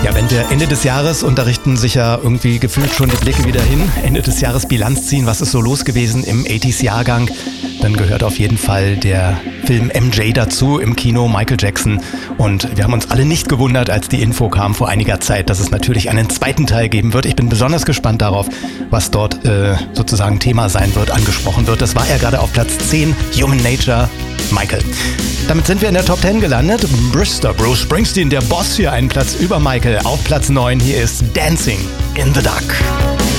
Ja, wenn wir Ende des Jahres, und da richten sich ja irgendwie gefühlt schon die Blicke wieder hin, Ende des Jahres Bilanz ziehen, was ist so los gewesen im 80s-Jahrgang, dann gehört auf jeden Fall der Film MJ dazu im Kino, Michael Jackson. Und wir haben uns alle nicht gewundert, als die Info kam vor einiger Zeit, dass es natürlich einen zweiten Teil geben wird. Ich bin besonders gespannt darauf, was dort sozusagen Thema sein wird, angesprochen wird. Das war ja gerade auf Platz 10, Human Nature, Michael. Damit sind wir in der Top 10 gelandet. Bruce Springsteen, der Boss, hier einen Platz über Michael. Auf Platz 9 hier ist Dancing in the Dark.